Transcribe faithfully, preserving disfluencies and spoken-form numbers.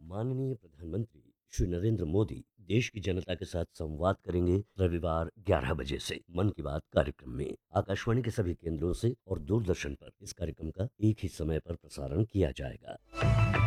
माननीय प्रधानमंत्री श्री नरेंद्र मोदी देश की जनता के साथ संवाद करेंगे रविवार ग्यारह बजे से मन की बात कार्यक्रम में। आकाशवाणी के सभी केंद्रों से और दूरदर्शन पर इस कार्यक्रम का एक ही समय पर प्रसारण किया जाएगा।